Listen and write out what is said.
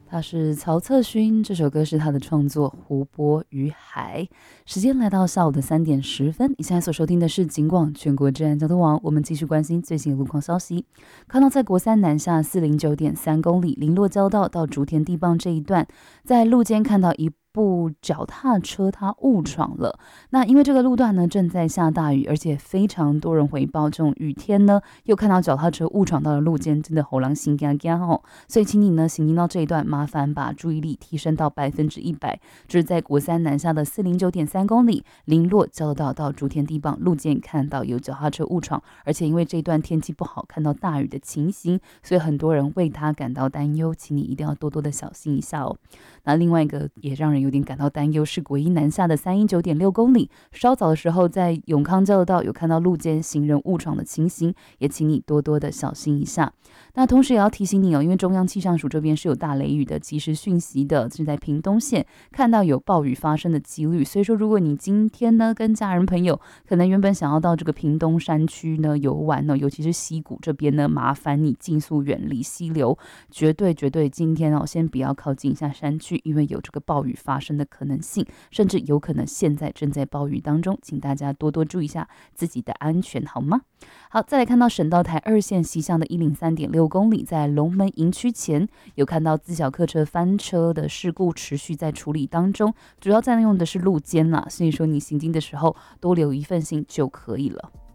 他是曹策勋，这首歌是他的创作《湖泊与海》。时间来到下午的3点10分，你现在所收听的是警广全国治安交通网，我们继续关心最新的路况消息。看到在国三南下409.3公里林落交道到竹田地磅这一段，在路肩看到一部脚踏车它误闯了，那因为这个路段呢正在下大雨，而且非常多人回报这种雨天呢，又看到脚踏车误闯到了路肩，真的喉咙心惊惊哦。所以请你呢行经到这一段，麻烦把注意力提升到100%，就是在国三南下的409.3公里林落交流道到竹田地磅路肩看到有脚踏车误闯，而且因为这一段天气不好，看到大雨的情形，所以很多人为他感到担忧，请你一定要多多的小心一下哦。那另外一个也让人有点感到担忧是国一南下的319.6公里，稍早的时候在永康交流道有看到路肩行人误闯的情形，也请你多多的小心一下。那同时也要提醒你哦，因为中央气象署这边是有大雷雨的即时讯息的，是在屏东县看到有暴雨发生的几率，所以说如果你今天呢跟家人朋友可能原本想要到这个屏东山区呢游玩呢，尤其是溪谷这边呢，麻烦你尽速远离溪流，绝对今天哦先不要靠近一下山区，因为有这个暴雨发生的可能性，甚至有可能现在正在暴雨当中，请大家多多注意一下自己的安全好吗？好，再来看到省道台2线西向的103.6公里，在龙门营区前有看到自小客车翻车的事故持续在处理当中，主要占用的是路肩啦，所以说你行经的时候多留一份心就可以了。